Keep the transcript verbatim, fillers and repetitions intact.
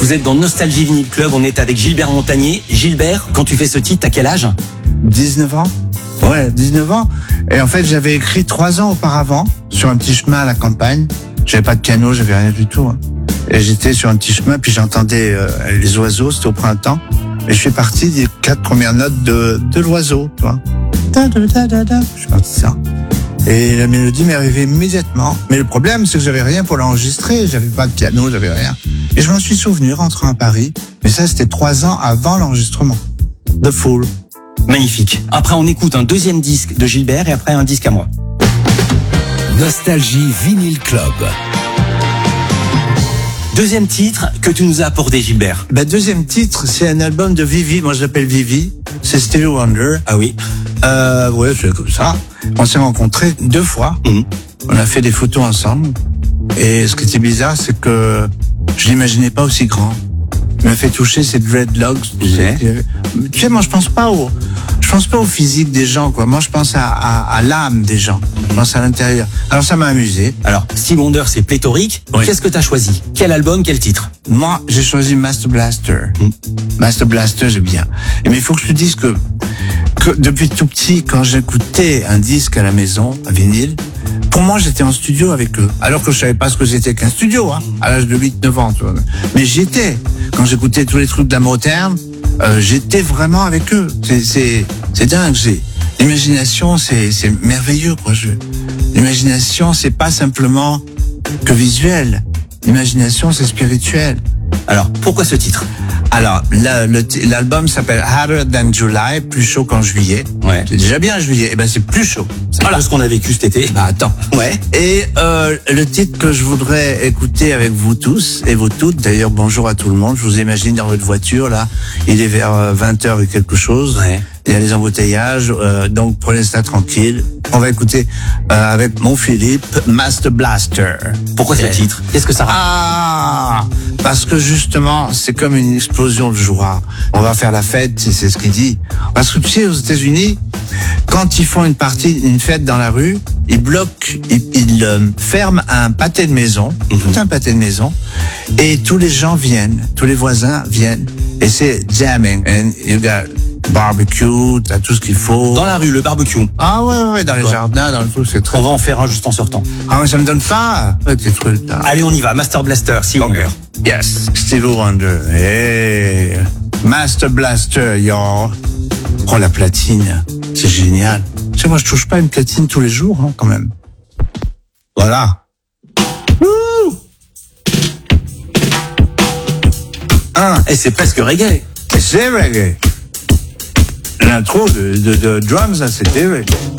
Vous êtes dans Nostalgie Vinyl Club, on est avec Gilbert Montagné. Gilbert, quand tu fais ce titre, t'as quel âge? dix-neuf ans. Ouais, dix-neuf ans. Et en fait, j'avais écrit trois ans auparavant, sur un petit chemin à la campagne. J'avais pas de piano, j'avais rien du tout. Hein. Et j'étais sur un petit chemin, puis j'entendais euh, les oiseaux, c'était au printemps. Et je suis parti des quatre premières notes de, de l'oiseau, tu vois. Da, da, da, da, da. Je suis parti ça. Et la mélodie m'est arrivée immédiatement. Mais le problème, c'est que j'avais rien pour l'enregistrer. J'avais pas de piano, j'avais rien. Et je m'en suis souvenu rentrant à Paris. Mais ça, c'était trois ans avant l'enregistrement. The Fool. Magnifique. Après, on écoute un deuxième disque de Gilbert et après un disque à moi. Nostalgie Vinyl Club. Deuxième titre que tu nous as apporté, Gilbert. Ben, deuxième titre, c'est un album de Vivi. Moi, je l'appelle Vivi. C'est Stevie Wonder. Ah oui. Euh, ouais, c'est comme ça. On s'est rencontrés deux fois. Mmh. On a fait des photos ensemble. Et ce qui était bizarre, c'est que je l'imaginais pas aussi grand. Il m'a fait toucher ses dreadlocks. Tu sais, tu sais, moi, je pense pas au, je pense pas au physique des gens, quoi. Moi, je pense à, à, à l'âme des gens. Je pense à l'intérieur. Alors, ça m'a amusé. Alors, Stevie Wonder, c'est pléthorique. Oui. Qu'est-ce que t'as choisi? Quel album, quel titre? Moi, j'ai choisi Master Blaster. Mm. Master Blaster, j'aime bien. Mais il faut que je te dise que, que depuis tout petit, quand j'écoutais un disque à la maison, un vinyle, pour moi, j'étais en studio avec eux. Alors que je savais pas ce que c'était qu'un studio, hein, à l'âge de huit neuf ans, tu vois. Mais j'y étais. Quand j'écoutais tous les trucs de la Motown, euh, j'étais vraiment avec eux. C'est, c'est, c'est dingue. J'ai, l'imagination, c'est, c'est merveilleux, quoi. Je, l'imagination, c'est pas simplement que visuel. L'imagination, c'est spirituel. Alors, pourquoi ce titre? Alors, la, le, l'album s'appelle Hotter Than July, plus chaud qu'en juillet. Ouais. C'est déjà bien juillet. Eh ben, c'est plus chaud. C'est voilà ce qu'on a vécu cet été. Bah, attends. Ouais. Et euh, le titre que je voudrais écouter avec vous tous et vous toutes, d'ailleurs, bonjour à tout le monde. Je vous imagine dans votre voiture, là. Il est vers vingt heures et quelque chose. Ouais. Il y a les embouteillages, euh, donc prenez ça tranquille. On va écouter euh, avec mon Philippe, Master Blaster. Pourquoi ce titre? Qu'est-ce que ça raconte? Ah, parce que justement, c'est comme une explosion de joie. On va faire la fête, c'est, c'est ce qu'il dit. Parce que tu sais, aux États-Unis, quand ils font une partie, une fête dans la rue, ils bloquent, ils, ils euh, ferment un pâté de maison, mm-hmm. tout un pâté de maison, et tous les gens viennent, tous les voisins viennent, et c'est jamming. And you got barbecue, t'as tout ce qu'il faut. Dans la rue, le barbecue. Ah ouais, ouais, dans les ouais. jardins, dans le truc, c'est très... On va en faire un juste en sortant. Ah mais ça me donne pas avec tes trucs là. Allez, on y va. Master Blaster, Stevie Wonder. Yes, Stevie Wonder. Hey, Master Blaster, y'all. Oh, la platine, c'est génial. Tu sais, moi, je touche pas une platine tous les jours, hein, quand même. Voilà. Ouh. Un, et c'est presque reggae. Et c'est reggae. L'intro de, de, de drums, là, c'était reggae.